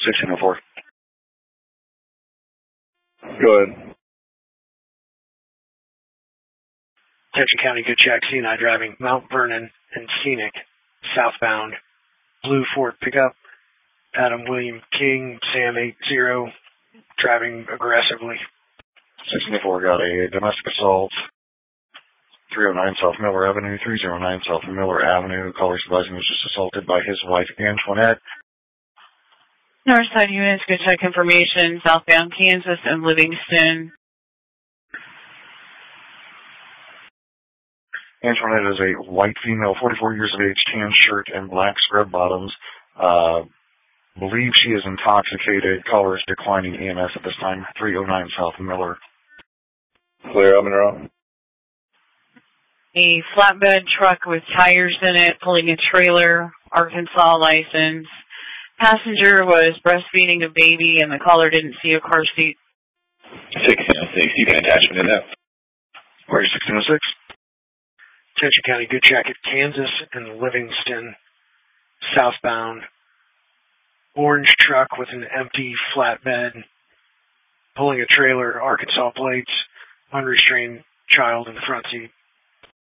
1604. Go ahead. Tetra County, good check. C&I driving Mount Vernon and Scenic, southbound. Blue Ford pickup. Adam William King, Sam 80, driving aggressively. 1604 got a domestic assault. 309 South Miller Avenue, 309 South Miller Avenue. Caller advising was just assaulted by his wife, Antoinette. Northside units, good check information. Southbound Kansas and Livingston. Antoinette is a white female, 44 years of age, tan shirt and black scrub bottoms. Believe she is intoxicated. Caller is declining EMS at this time. 309 South Miller. Clear, up and around. A flatbed truck with tires in it pulling a trailer, Arkansas license. Passenger was breastfeeding a baby and the caller didn't see a car seat. 1606, you can attachment in that. Where's 1606? Tetra County, good check at Kansas and Livingston, southbound. Orange truck with an empty flatbed, pulling a trailer, Arkansas plates, unrestrained child in the front seat.